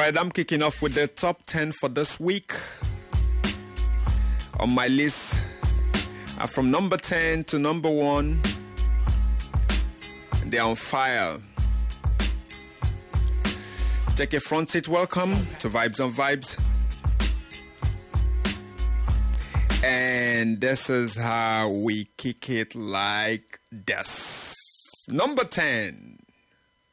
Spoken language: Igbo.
right, I'm kicking off with the top 10 for this week. On my list, from number 10 to number 1, they're on fire. Take a front seat. Welcome to Vibes on Vibes. And this is how we kick it like this. Number 10.